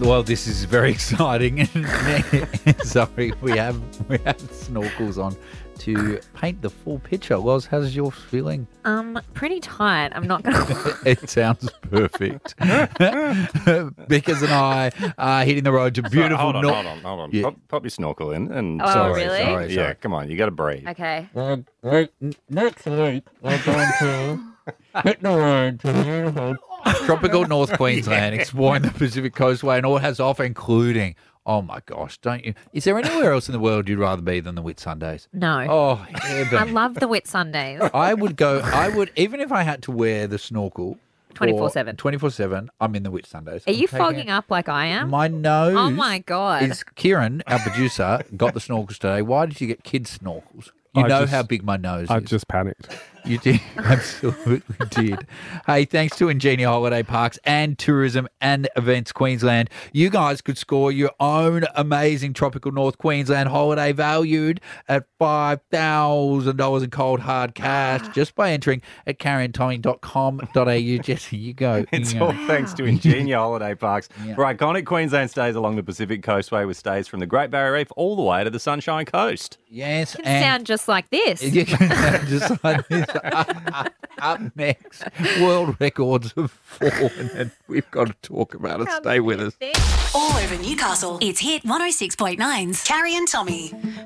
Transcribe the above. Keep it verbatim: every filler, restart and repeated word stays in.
well, this is very exciting. Sorry, we have we have snorkels on to paint the full picture. Loz, how's yours feeling? Um, pretty tight. I'm not going to... It sounds perfect. Because and I are hitting the road to beautiful... Hold on, Nor- hold on, hold on. Yeah. Pop, pop your snorkel in. And Oh, Sorry, really? sorry, yeah, sorry. come on. You got to breathe. Okay. Well, right, next week, we're going to hit the road to beautiful. Tropical North Queensland, exploring the Pacific Coastway and all it has to offer, including... Oh, my gosh, don't you... Is there anywhere else in the world you'd rather be than the Whitsundays? No. Oh, I heaven. love the Whit Sundays. I would go... I would... Even if I had to wear the snorkel... twenty-four seven. twenty-four seven, I'm in the Whitsundays. Are I'm you taking fogging it. up like I am? My nose... Oh, my God. Is Kieran, our producer, got the snorkels today. Why did you get kids' snorkels? You I know just- how big my nose I is. just panicked. You did. Absolutely did. Hey, thanks to Ingenia Holiday Parks and Tourism and Events Queensland, you guys could score your own amazing tropical North Queensland holiday valued at five thousand dollars in cold hard cash just by entering at carrion tommy dot com dot a u. Jesse, you go. It's You go. all thanks to Ingenia Holiday Parks Yeah. for iconic Queensland stays along the Pacific Coastway with stays from the Great Barrier Reef all the way to the Sunshine Coast. Yes. Can and sound just like this. You can sound just like this. Up next, world records have fallen, and we've got to talk about it. Stay with us. All over Newcastle, it's Hit one oh six point nine's Carrie and Tommy.